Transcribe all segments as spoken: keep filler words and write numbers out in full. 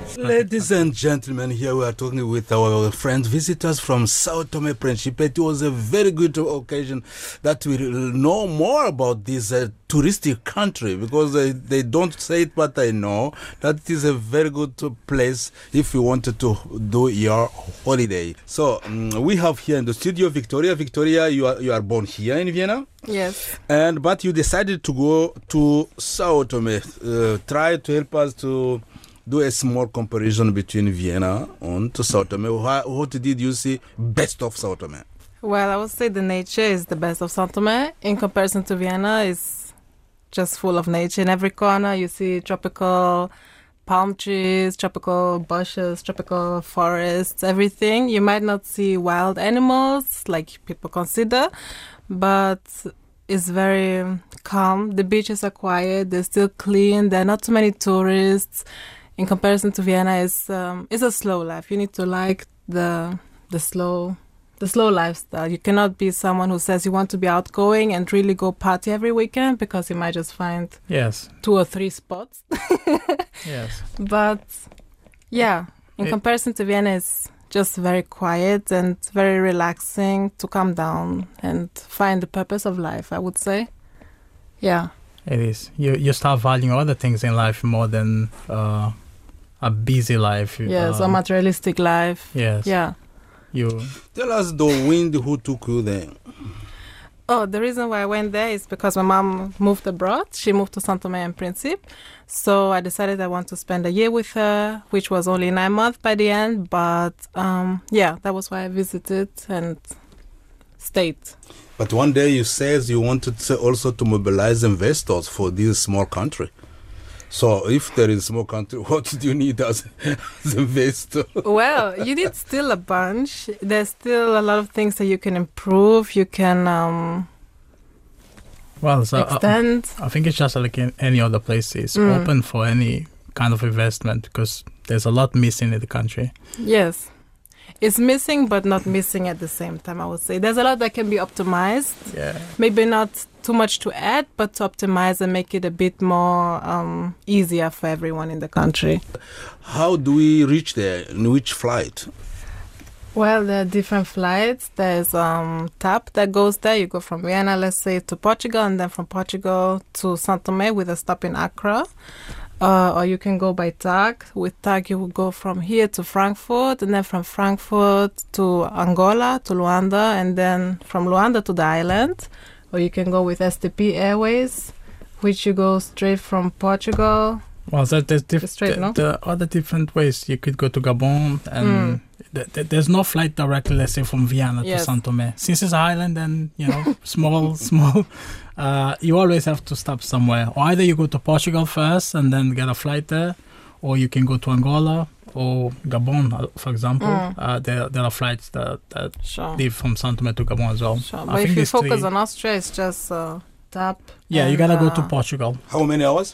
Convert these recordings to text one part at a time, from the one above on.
Ladies and gentlemen, here we are talking with our friends, visitors from Sao Tome and Principe. It was a very good occasion that we know more about this uh, touristic country, because they, they don't say it, but I know that it is a very good place if you wanted to do your holiday. So um, we have here in the studio Victoria. Victoria, you are you are born here in Vienna? Yes. And but you decided to go to Sao Tome. Uh, try to help us to do a small comparison between Vienna and Sao Tome. What, what did you see best of Sao Tome? Well, I would say the nature is the best of Sao Tome. In comparison to Vienna, it's just full of nature. In every corner, you see tropical palm trees, tropical bushes, tropical forests, everything. You might not see wild animals like people consider, but it's very calm. The beaches are quiet. They're still clean. There are not too many tourists. In comparison to Vienna, it's um, it's a slow life. You need to like the the slow the slow lifestyle. You cannot be someone who says you want to be outgoing and really go party every weekend, because you might just find yes two or three spots. yes. But yeah, in it, comparison to Vienna, it's just very quiet and very relaxing to calm down and find the purpose of life, I would say. Yeah. It is. You you start valuing other things in life more than uh, a busy life. Yes, um, a materialistic life. Yes. Yeah. You tell us the wind who took you there. Oh, the reason why I went there is because my mom moved abroad. She moved to Sao Tome and Principe. So I decided I want to spend a year with her, which was only nine months by the end. But um, yeah, that was why I visited and stayed. But one day you said you wanted to also to mobilize investors for this small country. So if there is a small country, what do you need as, as investor? Well, you need still a bunch. There's still a lot of things that you can improve. You can um, well, so extend. I, I think it's just like in any other place. It's Mm. open for any kind of investment, because there's a lot missing in the country. Yes. It's missing, but not missing at the same time, I would say. There's a lot that can be optimized. Yeah. Maybe not too much to add, but to optimize and make it a bit more um, easier for everyone in the country. How do we reach there? In which flight? Well, there are different flights. There's um, T A P that goes there. You go from Vienna, let's say, to Portugal, and then from Portugal to Sao Tome with a stop in Accra. Uh, or you can go by T A G. With T A G, you will go from here to Frankfurt, and then from Frankfurt to Angola, to Luanda, and then from Luanda to the island. Or you can go with S T P Airways, which you go straight from Portugal. Well, so there's diff- Straight, th- no? there are other different ways. You could go to Gabon, and Mm. th- th- there's no flight directly, let's say, from Vienna Yes. to Sao Tome. Since it's an island and, you know, small, small, uh, you always have to stop somewhere. Or either you go to Portugal first and then get a flight there, or you can go to Angola or Gabon, uh, for example. Mm. Uh, there, there are flights that, that Sure. leave from Sao Tome to Gabon as well. Sure. I But think if you these focus three- on Austria, it's just uh, T A P. Yeah, you and, gotta go to uh, Portugal. How many hours?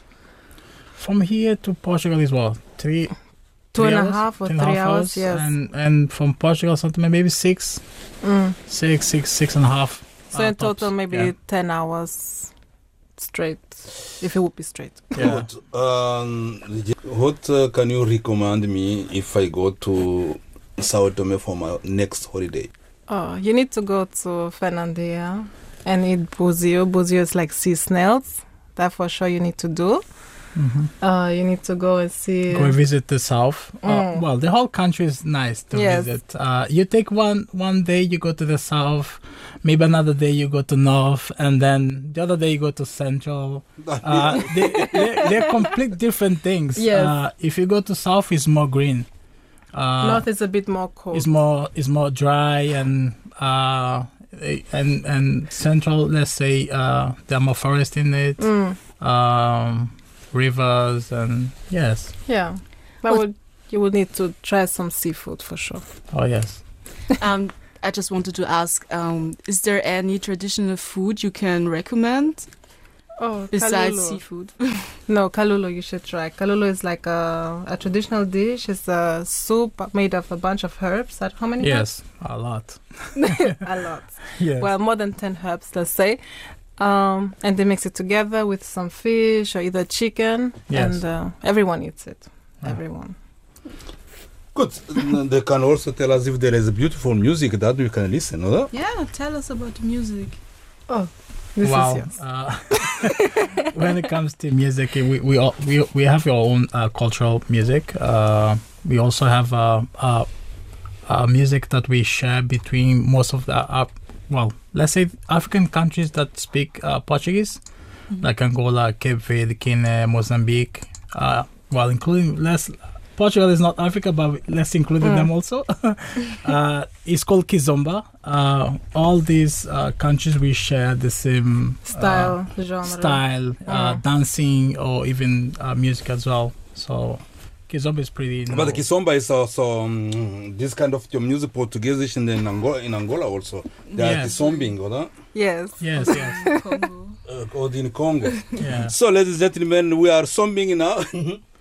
From here to Portugal is what? Three? Two three and a hours? half or Two and a three half hours, yes. And and from Portugal, something maybe six, Mm. six, six, six and a half. So uh, in total, tops. maybe Yeah. ten hours straight, if it would be straight. Yeah. Good. Um, what uh, can you recommend me if I go to Sao Tome for my next holiday? Oh, you need to go to Fernandina and eat buzio. Buzio is like sea snails. That for sure you need to do. Mm-hmm. Uh, you need to go and see. Go and visit the south. Uh, Mm. well, the whole country is nice to Yes. visit. Uh, you take one one day, you go to the south. Maybe another day you go to north, and then the other day you go to central. Uh, they, they, they're complete different things. Yes. Uh, if you go to south, it's more green. Uh, North is a bit more cold. It's more it's more dry, and uh, and and central. Let's say uh, there are more forest in it, Mm, um, rivers, and yes. yeah. But What- would, you would need to try some seafood for sure. Oh yes. Um, I just wanted to ask, um, is there any traditional food you can recommend Oh, besides kalulu. seafood? No, kalulu you should try. Kalulu is like a, a traditional dish. It's a soup made of a bunch of herbs. That- How many Yes, a lot. herbs? A lot. Yes. Well, more than ten herbs, let's say. Um, and they mix it together with some fish or either chicken. Yes. And uh, everyone eats it. Ah. Everyone. Good. They can also tell us if there is beautiful music that we can listen, or? Yeah, tell us about the music. Oh, this wow. is yours. Uh, when it comes to music, we we all, we we have our own uh, cultural music. Uh, we also have uh, uh, uh, music that we share between most of the uh, well, let's say African countries that speak uh, Portuguese, mm-hmm. like Angola, Cape Verde, Guinea, Mozambique. Uh, well, including less. Portugal is not Africa, but let's include mm. them also. uh, it's called Kizomba. Uh, all these uh, countries, we share the same style, uh, genre, style, uh, mm. dancing, or even uh, music as well. So Kizomba is pretty. But the Kizomba is also um, this kind of your music Portuguese in Angola, in Angola also. They yes. are Kizombing, or Yes. Yes, yes. Congo. Uh, or in Congo. Yeah. So, ladies and gentlemen, we are zombing now.